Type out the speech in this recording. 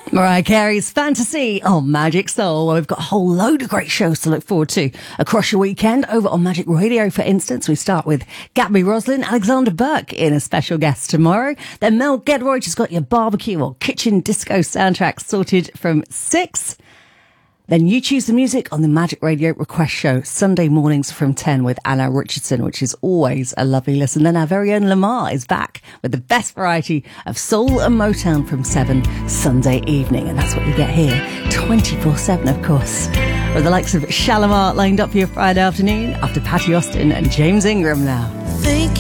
Mariah Carey's Fantasy on Magic Soul. Well, we've got a whole load of great shows to look forward to across your weekend. Over on Magic Radio, for instance, we start with Gabby Roslin, Alexander Burke in a special guest tomorrow. Then Mel Gedroyd has got your barbecue or kitchen disco soundtrack sorted from 6. Then you choose the music on the Magic Radio Request Show, Sunday mornings from 10 with Anna Richardson, which is always a lovely listen. Then our very own Lamar is back with the best variety of soul and Motown from 7 Sunday evening. And that's what you get here, 24/7, of course. With the likes of Shalimar lined up for your Friday afternoon after Patty Austin and James Ingram now.